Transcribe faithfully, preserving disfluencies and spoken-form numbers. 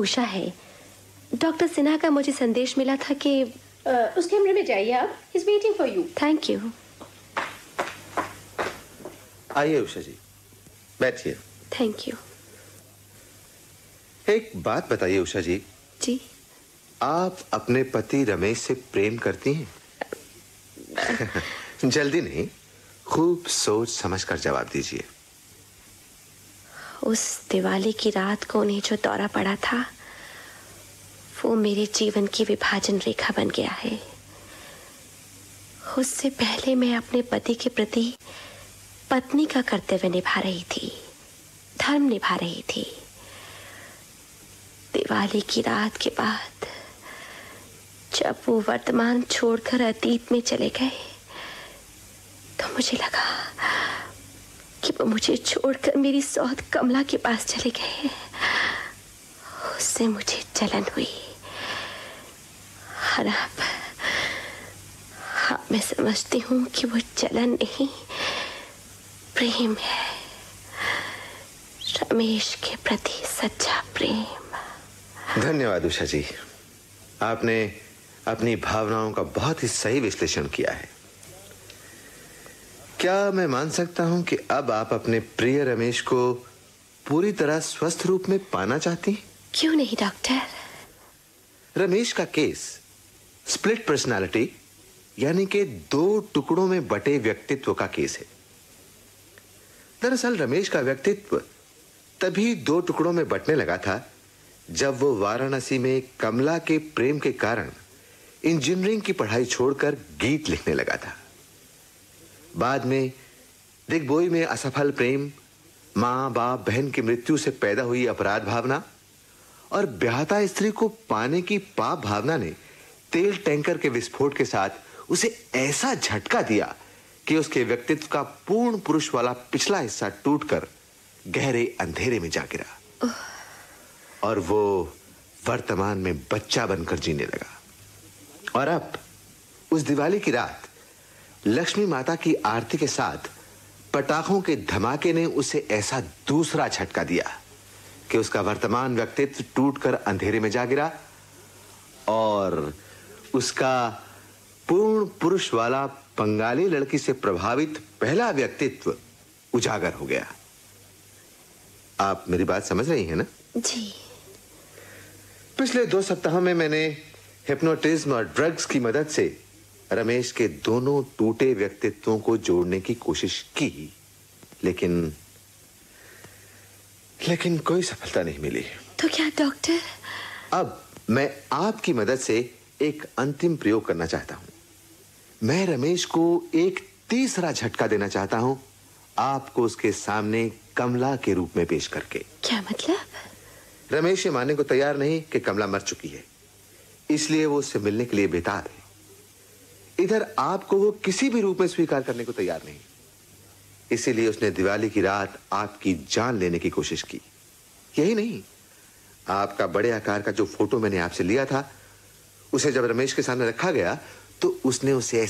उषा है। डॉक्टर सिन्हा का मुझे संदेश मिला था कि उस कमरे में जाइए आप। He is waiting for you. Thank you. आइए उषा जी, बैठिए। Thank you. एक बात बताइए उषा जी। जी। आप अपने पति रमेश से प्रेम करती हैं? जल्दी नहीं, खूब सोच समझकर जवाब दीजिए। उस दिवाली की रात को उन्हें जो दौरा पड़ा था वो मेरे जीवन की विभाजन रेखा बन गया है। उससे पहले मैं अपने पति के प्रति पत्नी का कर्तव्य निभा रही थी, धर्म निभा रही थी। दिवाली की रात के बाद जब वो वर्तमान छोड़कर अतीत में चले गए तो मुझे लगा कि वो मुझे छोड़कर मेरी सौत कमला के पास चले गए। उससे मुझे जलन हुई। और अब हाँ, मैं समझती हूँ कि वो जलन नहीं, प्रेम है, रमेश के प्रति सच्चा प्रेम। धन्यवाद उषा जी, आपने अपनी भावनाओं का बहुत ही सही विश्लेषण किया है। क्या मैं मान सकता हूं कि अब आप अपने प्रिय रमेश को पूरी तरह स्वस्थ रूप में पाना चाहती हैं? क्यों नहीं डॉक्टर? रमेश का केस स्प्लिट पर्सनालिटी यानी कि दो टुकड़ों में बटे व्यक्तित्व का केस है। दरअसल रमेश का व्यक्तित्व तभी दो टुकड़ों में बटने लगा था जब वो वाराणसी में कमला के प्रेम के कारण इंजीनियरिंग की पढ़ाई छोड़कर गीत लिखने लगा था। बाद में दिग्बोई में असफल प्रेम, मां बाप बहन की मृत्यु से पैदा हुई अपराध भावना और ब्याहता स्त्री को पाने की पाप भावना ने तेल टैंकर के विस्फोट के साथ उसे ऐसा झटका दिया कि उसके व्यक्तित्व का पूर्ण पुरुष वाला पिछला हिस्सा टूटकर गहरे अंधेरे में जा गिरा और वो वर्तमान में बच्चा बनकर जीने लगा। और अब उस दिवाली की रात लक्ष्मी माता की आरती के साथ पटाखों के धमाके ने उसे ऐसा दूसरा झटका दिया कि उसका वर्तमान व्यक्तित्व टूटकर अंधेरे में जा गिरा और उसका पूर्ण पुरुष वाला बंगाली लड़की से प्रभावित पहला व्यक्तित्व उजागर हो गया। आप मेरी बात समझ रही हैं ना? जी। पिछले दो सप्ताहों में मैंने हिप्नोटिज्म और ड्रग्स की मदद से रमेश के दोनों टूटे व्यक्तित्वों को जोड़ने की कोशिश की, लेकिन लेकिन कोई सफलता नहीं मिली। तो क्या डॉक्टर? अब मैं आपकी मदद से एक अंतिम प्रयोग करना चाहता हूं। मैं रमेश को एक तीसरा झटका देना चाहता हूं, आपको उसके सामने कमला के रूप में पेश करके। क्या मतलब? रमेश ये मानने को तैयार नहीं कि कमला मर चुकी है, इसलिए वो उससे मिलने के लिए बेताब है। इधर आपको वो किसी भी रूप में स्वीकार करने को तैयार नहीं, इसीलिए उसने दिवाली की रात आपकी जान लेने की कोशिश की। यही नहीं, आपका बड़े आकार का जो फोटो मैंने आपसे लिया था उसे जब रमेश के सामने रखा गया तो उसने उसे